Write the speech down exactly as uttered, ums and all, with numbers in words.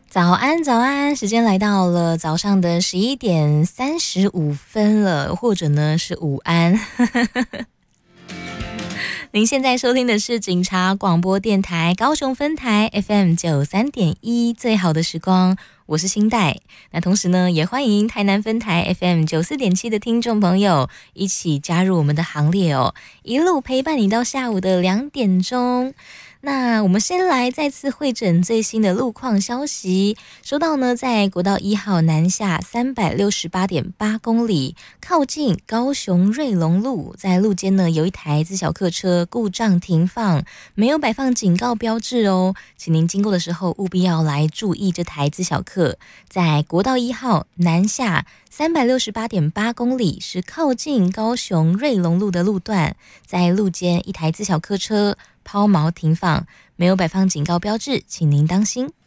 早安，早安！时间来到了早上的十一点三十五分了，或者呢是午安。您现在收听的是警察广播电台高雄分台 F M 九三点一，最好的时光，我是新代。那同时呢，也欢迎台南分台 F M 九四点七的听众朋友一起加入我们的行列哦，一路陪伴你到下午的两点钟。那我们先来再次汇整最新的路况消息。收到呢，在国道一号南下三百六十八点八公里，靠近高雄瑞隆路，在路肩呢有一台自小客车故障停放，没有摆放警告标志哦，请您经过的时候务必要来注意这台自小客。在国道一号南下三百六十八点八公里，是靠近高雄瑞隆路的路段，在路肩一台自小客车抛锚停放，没有摆放警告标志，请您当心。